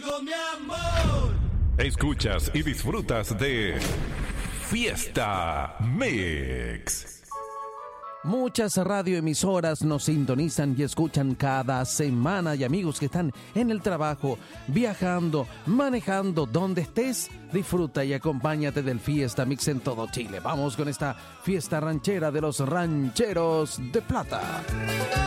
con mi amor. Escuchas y disfrutas de Fiesta Mix. Muchas radioemisoras nos sintonizan y escuchan cada semana, y amigos que están en el trabajo, viajando, manejando, donde estés, disfruta y acompáñate del Fiesta Mix en todo Chile. Vamos con esta fiesta ranchera de los rancheros de plata.